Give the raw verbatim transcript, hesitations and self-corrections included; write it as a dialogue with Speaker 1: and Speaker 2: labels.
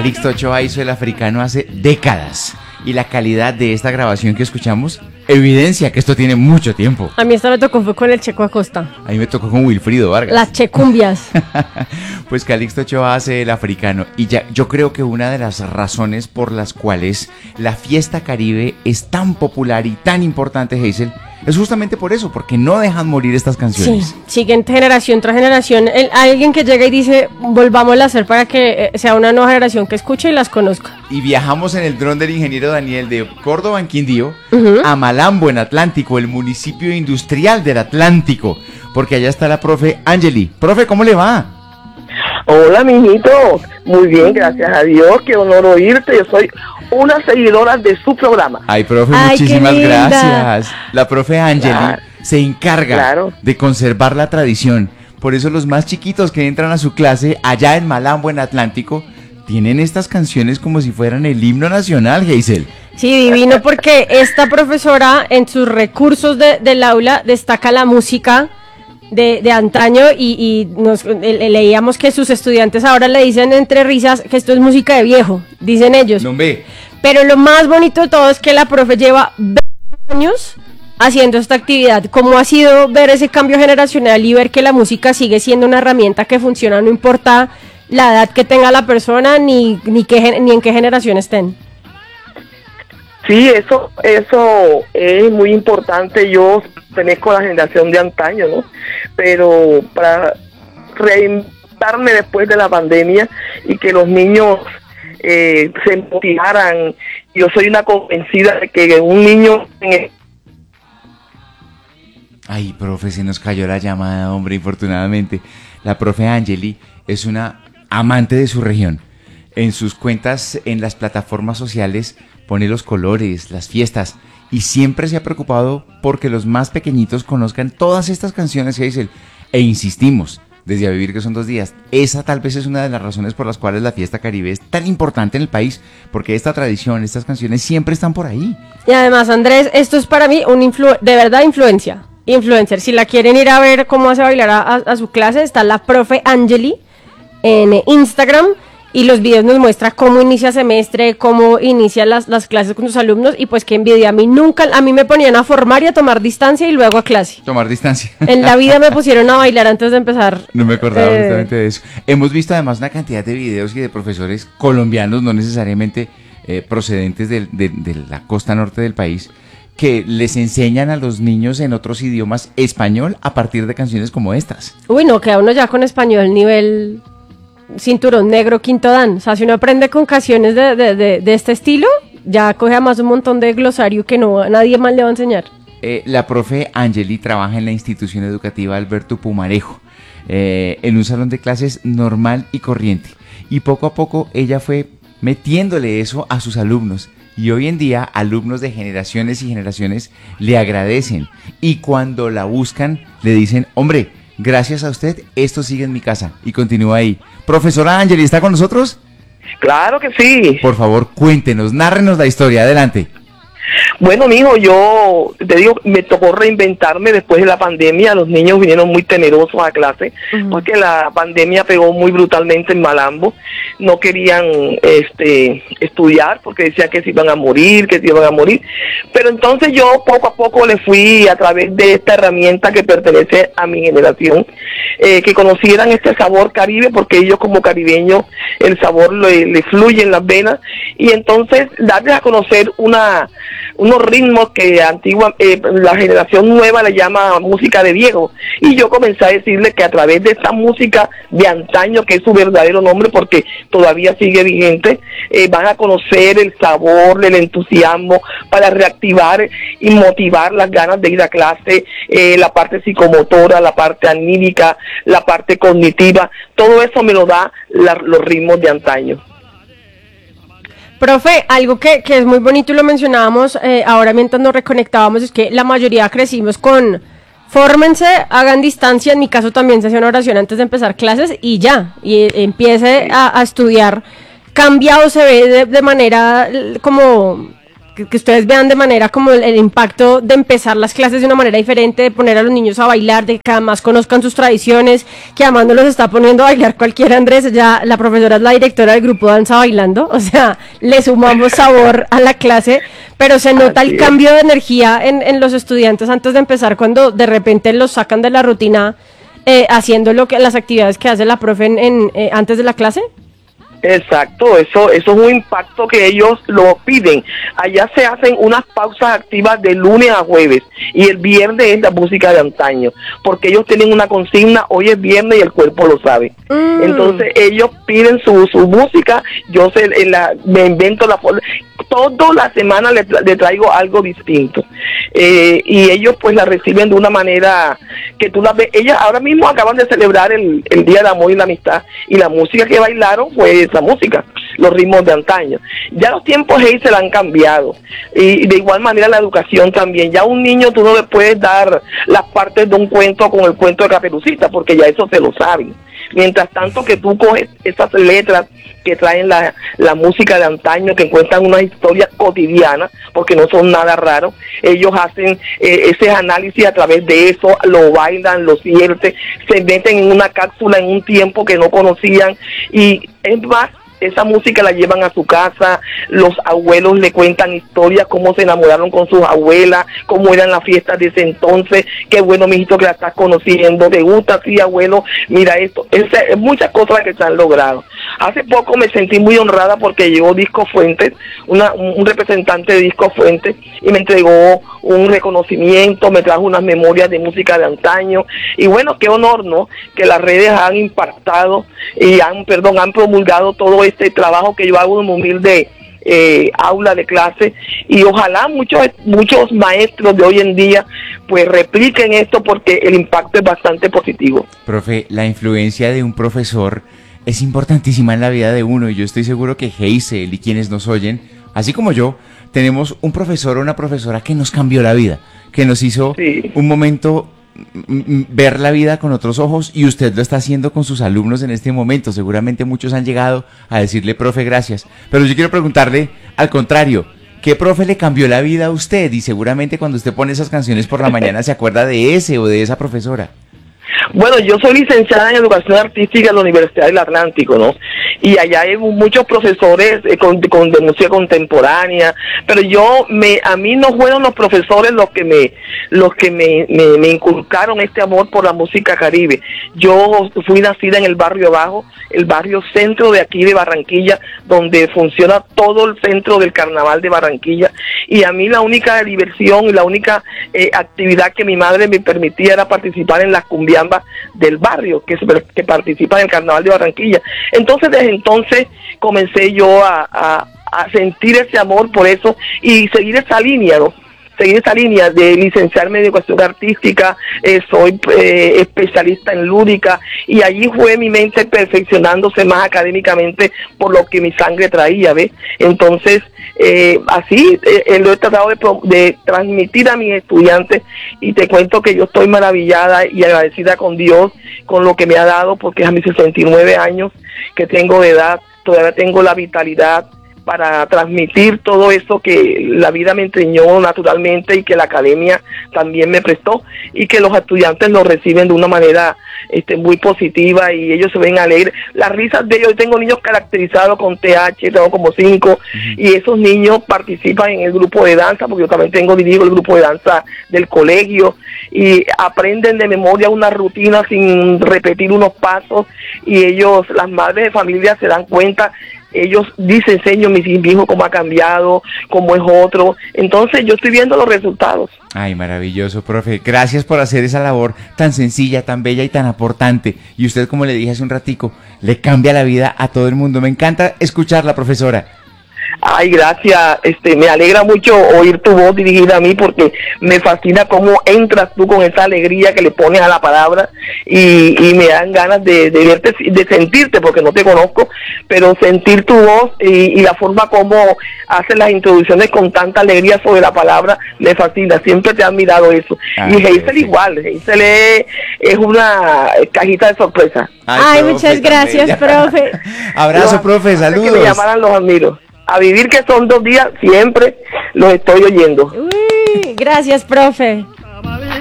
Speaker 1: Calixto Ochoa hizo el africano hace décadas y la calidad de esta grabación que escuchamos evidencia que esto tiene mucho tiempo.
Speaker 2: A mí esta me tocó fue con el Checo Acosta.
Speaker 1: A mí me tocó con Wilfrido Vargas.
Speaker 2: Las checumbias.
Speaker 1: Pues Calixto Ochoa hace el africano y ya, yo creo que una de las razones por las cuales la fiesta caribe es tan popular y tan importante, Hazel, es justamente por eso, porque no dejan morir estas canciones.
Speaker 2: Sí, siguen generación tras generación. El, alguien que llega y dice, volvámosla a hacer para que eh, sea una nueva generación que escuche y las conozca.
Speaker 1: Y viajamos en el dron del ingeniero Daniel de Córdoba, en Quindío, uh-huh. a Malambo, en Atlántico, el municipio industrial del Atlántico, porque allá está la profe Angeli. Profe, ¿cómo le va?
Speaker 3: Hola, mijito. Muy bien, gracias a Dios. Qué honor oírte. Yo soy una seguidora de su programa.
Speaker 1: Ay, profe, Ay, muchísimas gracias. La profe Angeli claro. se encarga claro. de conservar la tradición. Por eso los más chiquitos que entran a su clase allá en Malambo, en Atlántico, tienen estas canciones como si fueran el himno nacional, Hazel.
Speaker 2: Sí, divino, porque esta profesora en sus recursos de, del aula destaca la música De, de antaño y, y nos le, leíamos que sus estudiantes ahora le dicen entre risas que esto es música de viejo, dicen ellos.
Speaker 1: No ve.
Speaker 2: Pero lo más bonito de todo es que la profe lleva veinte años haciendo esta actividad. ¿Cómo ha sido ver ese cambio generacional y ver que la música sigue siendo una herramienta que funciona, no importa la edad que tenga la persona ni, ni, qué, ni en qué generación estén?
Speaker 3: Sí, eso, eso es muy importante. Yo pertenezco a la generación de antaño, ¿no? Pero para reinventarme después de la pandemia y que los niños eh, se motivaran, yo soy una convencida de que un niño...
Speaker 1: Ay, profe, se nos cayó la llamada, hombre, infortunadamente. La profe Angeli es una amante de su región. En sus cuentas, en las plataformas sociales, pone los colores, las fiestas, y siempre se ha preocupado porque los más pequeñitos conozcan todas estas canciones, Hazel, e insistimos, desde A Vivir que son dos días, esa tal vez es una de las razones por las cuales la fiesta caribe es tan importante en el país, porque esta tradición, estas canciones siempre están por ahí.
Speaker 2: Y además, Andrés, esto es para mí un influ- de verdad influencia, influencer, si la quieren ir a ver cómo hace bailar a, a, a su clase, está la profe Angeli en Instagram, y los videos nos muestra cómo inicia semestre, cómo inicia las, las clases con sus alumnos, y pues qué envidia, a mí nunca, a mí me ponían a formar y a tomar distancia y luego a clase.
Speaker 1: Tomar distancia.
Speaker 2: En la vida me pusieron a bailar antes de empezar.
Speaker 1: No me acordaba eh... justamente de eso. Hemos visto además una cantidad de videos y de profesores colombianos, no necesariamente eh, procedentes de, de, de la costa norte del país, que les enseñan a los niños en otros idiomas español a partir de canciones como estas.
Speaker 2: Uy, no, queda uno ya con español nivel... cinturón negro, quinto dan. O sea, si uno aprende con canciones de, de, de, de este estilo, ya coge además un montón de glosario que no nadie más le va a enseñar.
Speaker 1: Eh, la profe Angeli trabaja en la institución educativa Alberto Pumarejo, eh, en un salón de clases normal y corriente. Y poco a poco ella fue metiéndole eso a sus alumnos. Y hoy en día, alumnos de generaciones y generaciones le agradecen. Y cuando la buscan, le dicen, hombre, gracias a usted, esto sigue en mi casa. Y continúa ahí. Profesora Angeli, ¿está con nosotros?
Speaker 3: Claro que sí.
Speaker 1: Por favor, cuéntenos, nárrenos la historia. Adelante.
Speaker 3: Bueno, mijo, yo te digo, me tocó reinventarme después de la pandemia. Los niños vinieron muy temerosos a clase, uh-huh. porque la pandemia pegó muy brutalmente en Malambo. No querían este estudiar porque decían que se iban a morir, que se iban a morir. Pero entonces yo poco a poco le fui a través de esta herramienta que pertenece a mi generación, eh, que conocieran este sabor caribe, porque ellos como caribeños el sabor le, le fluye en las venas, y entonces darles a conocer una unos ritmos que antigua eh, la generación nueva le llama música de viejo, y yo comencé a decirle que a través de esta música de antaño, que es su verdadero nombre porque todavía sigue vigente, eh, van a conocer el sabor, el entusiasmo para reactivar y motivar las ganas de ir a clase, eh, la parte psicomotora, la parte anímica, la parte cognitiva, todo eso me lo da la, los ritmos de antaño.
Speaker 2: Profe, algo que, que es muy bonito y lo mencionábamos eh, ahora mientras nos reconectábamos, es que la mayoría crecimos con fórmense, hagan distancia, en mi caso también se hace una oración antes de empezar clases y ya, y empiece a, a estudiar. Cambiado se ve de, de manera como que, que ustedes vean de manera como el, el impacto de empezar las clases de una manera diferente, de poner a los niños a bailar, de que además conozcan sus tradiciones, que además no los está poniendo a bailar cualquiera, Andrés, ya la profesora es la directora del grupo Danza Bailando, o sea, le sumamos sabor a la clase, pero se nota el cambio de energía en, en los estudiantes antes de empezar, cuando de repente los sacan de la rutina eh, haciendo lo que las actividades que hace la profe en, en, eh, antes de la clase.
Speaker 3: Exacto, eso eso es un impacto que ellos lo piden. Allá se hacen unas pausas activas de lunes a jueves y el viernes es la música de antaño, porque ellos tienen una consigna, hoy es viernes y el cuerpo lo sabe. Mm. Entonces ellos piden su, su música, yo sé, la, me invento la forma, toda la semana le, le traigo algo distinto. Eh, y ellos pues la reciben de una manera que tú la ves. Ellas ahora mismo acaban de celebrar el, el Día del Amor y la Amistad, y la música que bailaron fue esa música, los ritmos de antaño. Ya los tiempos ahí se la han cambiado, y de igual manera la educación también. Ya a un niño tú no le puedes dar las partes de un cuento con el cuento de Caperucita, porque ya eso se lo saben. Mientras tanto que tú coges esas letras que traen la, la música de antaño, que cuentan unas historias cotidianas, porque no son nada raros, ellos hacen eh, ese análisis a través de eso, lo bailan, lo sienten, se meten en una cápsula en un tiempo que no conocían, y es más, esa música la llevan a su casa, los abuelos le cuentan historias, cómo se enamoraron con sus abuelas, cómo eran las fiestas de ese entonces, qué bueno, mijito, que la estás conociendo, te gusta, sí, abuelo, mira esto, es, es muchas cosas que se han logrado. Hace poco me sentí muy honrada porque llegó Disco Fuentes, una, un representante de Disco Fuentes, y me entregó un reconocimiento, me trajo unas memorias de música de antaño, y bueno, qué honor, ¿no?, que las redes han impactado y han, perdón, han promulgado todo este trabajo que yo hago en un humilde eh, aula de clase, y ojalá muchos muchos maestros de hoy en día pues repliquen esto, porque el impacto es bastante positivo.
Speaker 1: Profe, la influencia de un profesor es importantísima en la vida de uno, y yo estoy seguro que Hazel y quienes nos oyen, así como yo, tenemos un profesor o una profesora que nos cambió la vida, que nos hizo sí. un momento ver la vida con otros ojos, y usted lo está haciendo con sus alumnos en este momento. Seguramente muchos han llegado a decirle, profe, gracias, pero yo quiero preguntarle al contrario, ¿qué profe le cambió la vida a usted? Y seguramente cuando usted pone esas canciones por la mañana se acuerda de ese o de esa profesora.
Speaker 3: Bueno, yo soy licenciada en Educación Artística en la Universidad del Atlántico, ¿no? Y allá hay muchos profesores eh, con, con, de música contemporánea, pero yo, me, a mí no fueron los profesores los que me los que me, me, me inculcaron este amor por la música caribe. Yo fui nacida en el barrio Abajo, el barrio centro de aquí de Barranquilla, donde funciona todo el centro del carnaval de Barranquilla, y a mí la única diversión y la única eh, actividad que mi madre me permitía era participar en las cumbiambas del barrio, que, que participa en el carnaval de Barranquilla. Entonces, desde entonces comencé yo a, a, a sentir ese amor por eso y seguir esa línea, ¿no? Seguir esa línea de licenciarme en educación artística, eh, soy eh, especialista en lúdica, y allí fue mi mente perfeccionándose más académicamente por lo que mi sangre traía, ¿ves? Entonces, eh, así eh, lo he tratado de, de transmitir a mis estudiantes, y te cuento que yo estoy maravillada y agradecida con Dios, con lo que me ha dado, porque a mis sesenta y nueve años que tengo de edad, todavía tengo la vitalidad para transmitir todo eso que la vida me enseñó naturalmente, y que la academia también me prestó, y que los estudiantes lo reciben de una manera este, muy positiva, y ellos se ven alegres. Las risas de ellos, yo tengo niños caracterizados con T H, tengo como cinco, uh-huh. y esos niños participan en el grupo de danza, porque yo también tengo, dirijo el grupo de danza del colegio, y aprenden de memoria una rutina sin repetir unos pasos, y ellos, las madres de familia, se dan cuenta. Ellos dicen, señor, mi hijo cómo ha cambiado, cómo es otro. Entonces yo estoy viendo los resultados.
Speaker 1: Ay, maravilloso, profe. Gracias por hacer esa labor tan sencilla, tan bella y tan aportante. Y usted, como le dije hace un ratico, le cambia la vida a todo el mundo. Me encanta escucharla, profesora.
Speaker 3: Ay, gracias, este, me alegra mucho oír tu voz dirigida a mí, porque me fascina cómo entras tú con esa alegría que le pones a la palabra, y, y me dan ganas de, de verte, de sentirte, porque no te conozco, pero sentir tu voz y, y la forma como haces las introducciones con tanta alegría sobre la palabra, me fascina, siempre te he admirado eso. Ay, y Hazel igual, Hazel es, es una cajita de sorpresa.
Speaker 2: Ay, Ay muchas gracias, bella. Profe.
Speaker 1: Abrazo, profe, saludos.
Speaker 3: Que me llamaran los admiro. a vivir que son dos días, siempre los estoy oyendo.
Speaker 2: Uy, gracias, profe.